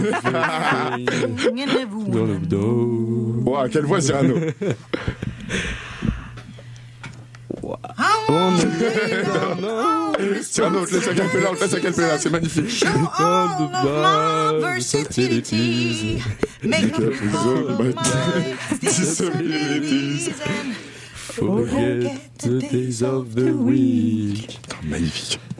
Wow, quelle voix, Cyrano. Cyrano, on te laisse à Calpella, c'est magnifique. Make up all my disabilities. Forget the days of the week. Magnifique.